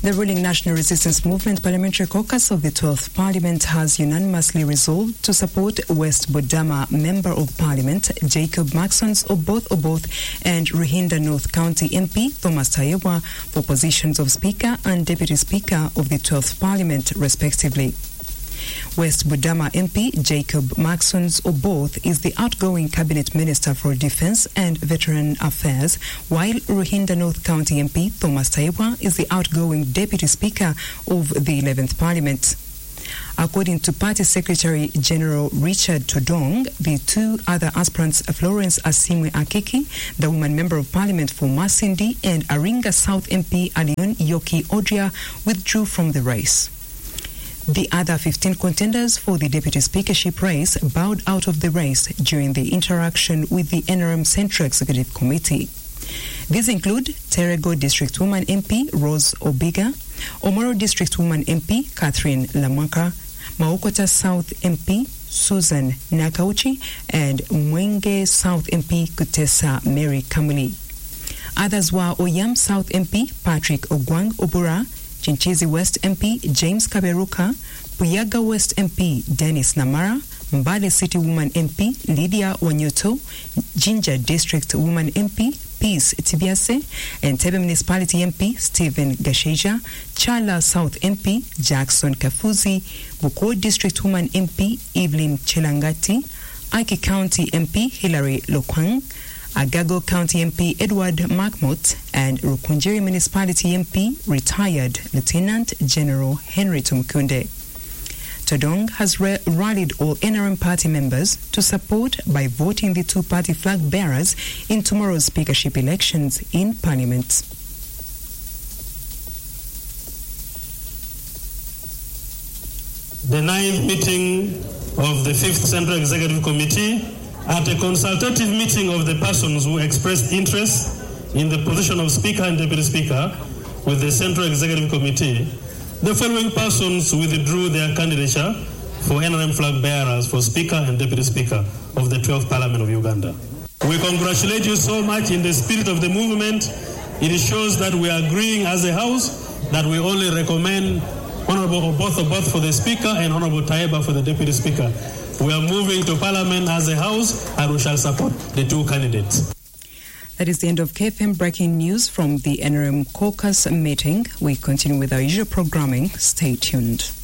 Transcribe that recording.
The ruling National Resistance Movement Parliamentary Caucus of the 12th Parliament has unanimously resolved to support West Budama Member of Parliament Jacob Maxons Oboth and Ruhinda North County MP Thomas Tayewa for positions of Speaker and Deputy Speaker of the 12th Parliament respectively. West Budama MP Jacob Maxons Oboth is the outgoing Cabinet Minister for Defence and Veteran Affairs, while Ruhinda North County MP Thomas Tayewa is the outgoing Deputy Speaker of the 11th Parliament. According to Party Secretary General Richard Todong, the two other aspirants, Florence Asimwe Akiki, the woman Member of Parliament for Masindi, and Aringa South MP Alion Yoki Odria, withdrew from the race. The other 15 contenders for the Deputy Speakership race bowed out of the race during the interaction with the NRM Central Executive Committee. These include Terego District Woman MP Rose Obiga, Omoro District Woman MP Catherine Lamaka, Maokota South MP Susan Nakauchi, and Mwenge South MP Kutesa Mary Kamuli. Others were Oyam South MP Patrick Ogwang Obura, Chinchizi West MP James Kaberuka, Puyaga West MP Dennis Namara, Mbale City Woman MP Lydia Wanyoto, Jinja District Woman MP Peace Tibiase, and Tebe Municipality MP Stephen Gasheja, Chala South MP Jackson Kafuzi, Buko District Woman MP Evelyn Chelangati, Aiki County MP Hilary Lokwang, Agago County MP Edward Markmot, and Rukunjeri Municipality MP retired Lieutenant General Henry Tumukunde. Todong has rallied all NRM party members to support by voting the two party flag bearers in tomorrow's speakership elections in Parliament. The 9th meeting of the 5th Central Executive Committee, at a consultative meeting of the persons who expressed interest in the position of Speaker and Deputy Speaker with the Central Executive Committee, the following persons withdrew their candidature for NRM flag bearers for Speaker and Deputy Speaker of the 12th Parliament of Uganda. We congratulate you so much in the spirit of the movement. It shows that we are agreeing as a House that we only recommend Honorable Oboth for the Speaker and Honorable Tayewa for the Deputy Speaker. We are moving to Parliament as a House and we shall support the two candidates. That is the end of KFM breaking news from the NRM caucus meeting. We continue with our usual programming. Stay tuned.